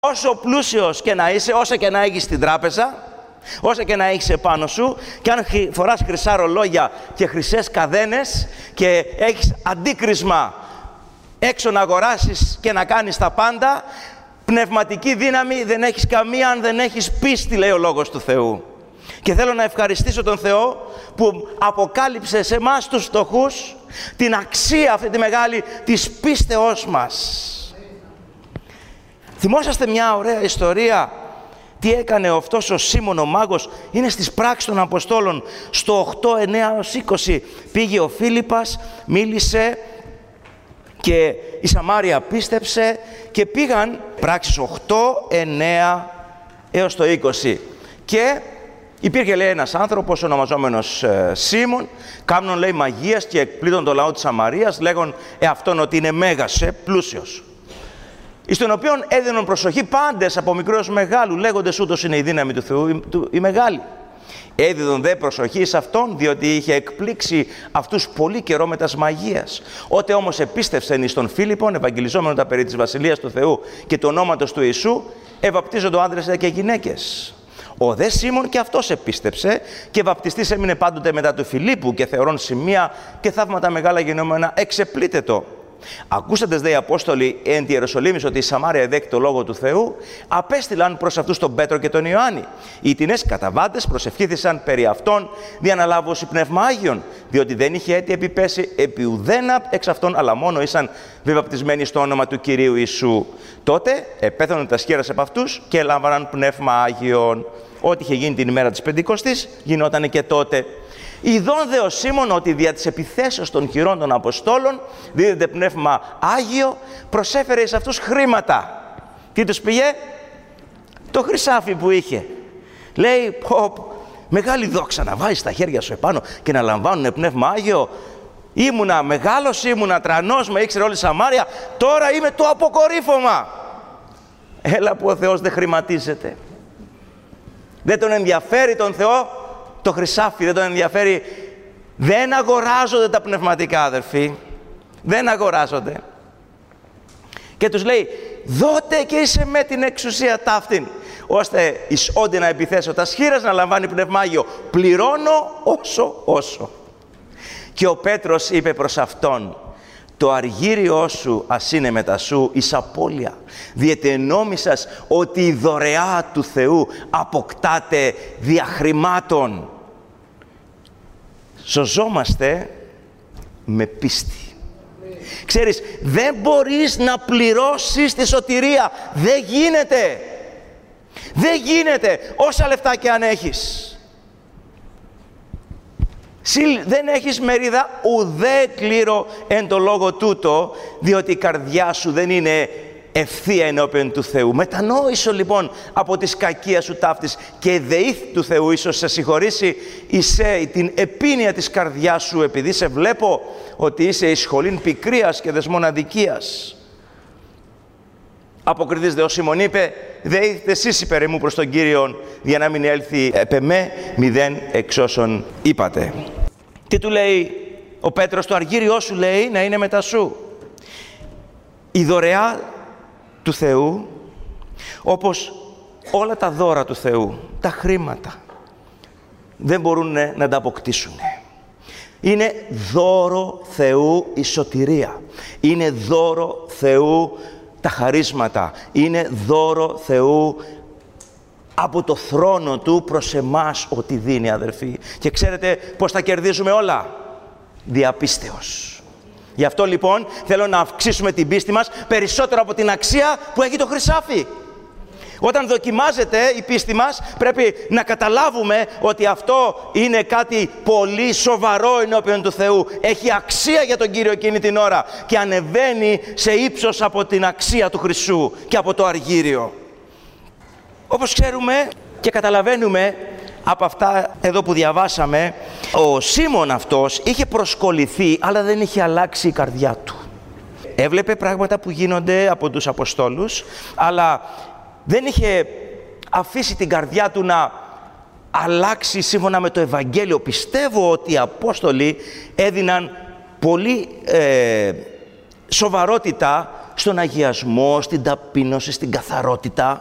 Όσο πλούσιος και να είσαι, όσα και να έχεις στην τράπεζα, όσα και να έχεις επάνω σου, και αν φοράς χρυσά ρολόγια και χρυσές καδένες και έχεις αντίκρισμα έξω να αγοράσεις και να κάνεις τα πάντα, πνευματική δύναμη δεν έχεις καμία αν δεν έχεις πίστη, λέει ο Λόγος του Θεού. Και θέλω να ευχαριστήσω τον Θεό που αποκάλυψε σε εμάς τους φτωχούς την αξία αυτή τη μεγάλη της πίστεώς μας. Θυμόσαστε μια ωραία ιστορία τι έκανε αυτός ο Σίμων ο μάγος? Είναι στις Πράξεις των Αποστόλων στο 8-9-20. Πήγε ο Φίλιππας, μίλησε και η Σαμάρια πίστεψε και πήγαν Πράξεις 8-9 έως το 20. Και υπήρχε, λέει, ένας άνθρωπος ονομαζόμενος Σίμων, κάμνον, λέει, μαγείας και εκπλήττον το λαό της Σαμαρίας, λέγον αυτόν ότι είναι μέγας, πλούσιος. Εις τον οποίον έδιναν προσοχή πάντες από μικρού έως μεγάλου, λέγοντες ούτως είναι η δύναμη του Θεού η μεγάλη. Έδιδον δε προσοχή σε αυτόν, διότι είχε εκπλήξει αυτούς πολύ καιρό με τας μαγείας. Ότε όμως επίστευσεν εις τον Φίλιππον, ευαγγελιζόμενο τα περί της Βασιλείας του Θεού και του ονόματος του Ιησού, ευαπτίζονται άντρες και γυναίκες. Ο δε Σίμων και αυτός επίστεψε και βαπτιστής έμεινε πάντοτε μετά του Φιλίππου και θεωρών σημεία και θαύματα μεγάλα γινόμενα εξεπλήτετο. Ακούσαντες δε οι Απόστολοι εν τη Ιεροσολύμης ότι η Σαμάρια εδέχει το Λόγο του Θεού, απέστειλαν προς αυτούς τον Πέτρο και τον Ιωάννη. Οι τινές καταβάτες προσευχήθησαν περί αυτών διαναλάβωση πνεύμα Άγιον, διότι δεν είχε έτη επιπέσει επί ουδένα εξ αυτών, αλλά μόνο ήσαν βαπτισμένοι στο όνομα του Κυρίου Ιησού. Τότε επέθανον τα σχέρας από αυτούς και έλαβαν πνεύμα Άγιον. Ό,τι είχε γίνει την ημέρα της Πεντηκοστής γινόταν και τότε. Ιδών δε ο Σίμων ότι δια της επιθέσεως των χειρών των Αποστόλων δίδεται πνεύμα Άγιο, προσέφερε εις αυτούς χρήματα. Τι τους πήγε? Το χρυσάφι που είχε. Λέει, μεγάλη δόξα να βάζεις τα χέρια σου επάνω και να λαμβάνουν πνεύμα Άγιο. Ήμουνα μεγάλος, ήμουνα τρανός, με ήξερε όλη η Σαμάρια, τώρα είμαι το αποκορύφωμα. Έλα που ο Θεός δεν χρηματίζεται. Δεν τον ενδιαφέρει τον Θεό το χρυσάφι, δεν τον ενδιαφέρει. Δεν αγοράζονται τα πνευματικά, αδερφοί. Δεν αγοράζονται. Και τους λέει, δότε και είσαι με την εξουσία ταύτην, ώστε εις όντι να επιθέσω τα σχήρας να λαμβάνει πνεύμα Άγιο. Πληρώνω όσο. Και ο Πέτρος είπε προς αυτόν, το αργύριό σου ας είναι μετά σου εις απώλεια, διότι νόμισας ότι η δωρεά του Θεού αποκτάται δια χρημάτων. Σωζόμαστε με πίστη. Ξέρεις, δεν μπορείς να πληρώσεις τη σωτηρία. Δεν γίνεται. Δεν γίνεται, όσα λεφτά και αν έχεις. Δεν έχεις μερίδα ουδέ κλήρο εν το λόγο τούτο, διότι η καρδιά σου δεν είναι ευθεία ενώπιον του Θεού. Μετανόησο λοιπόν από τις κακίες σου ταύτης και δεήθ του Θεού ίσως σε συγχωρήσει εισέ την επίνοια της καρδιάς σου, επειδή σε βλέπω ότι είσαι εις σχολήν πικρίας και δεσμών αδικίας. Αποκριθείς δε ο Σίμων είπε, δεήθητε εσείς υπέρ εμού προς τον Κύριον, για να μην έλθει επεμέ μηδέν εξ όσων είπατε. Τι του λέει ο Πέτρος? Το αργύριό σου, λέει, να είναι μετά σου. Η δωρεά του Θεού, όπως όλα τα δώρα του Θεού, τα χρήματα, δεν μπορούν να τα αποκτήσουν. Είναι δώρο Θεού η σωτηρία. Είναι δώρο Θεού τα χαρίσματα. Είναι δώρο Θεού από το θρόνο Του προς εμάς ό,τι δίνει, αδερφοί. Και ξέρετε πώς τα κερδίζουμε όλα? Διαπίστεως. Γι' αυτό λοιπόν θέλω να αυξήσουμε την πίστη μας περισσότερο από την αξία που έχει το χρυσάφι. Όταν δοκιμάζεται η πίστη μας, πρέπει να καταλάβουμε ότι αυτό είναι κάτι πολύ σοβαρό ενώπιον του Θεού. Έχει αξία για τον Κύριο εκείνη την ώρα και ανεβαίνει σε ύψος από την αξία του χρυσού και από το αργύριο. Όπως ξέρουμε και καταλαβαίνουμε από αυτά εδώ που διαβάσαμε, ο Σίμων αυτός είχε προσκοληθεί, αλλά δεν είχε αλλάξει η καρδιά του. Έβλεπε πράγματα που γίνονται από τους Αποστόλους, αλλά δεν είχε αφήσει την καρδιά του να αλλάξει σύμφωνα με το Ευαγγέλιο. Πιστεύω ότι οι Απόστολοι έδιναν πολύ σοβαρότητα στον αγιασμό, στην ταπείνωση, στην καθαρότητα.